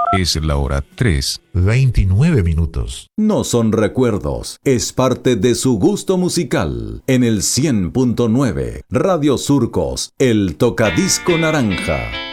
Es la hora 3:29. No son recuerdos, es parte de su gusto musical. En el 100.9, Radio Surcos, el tocadisco naranja.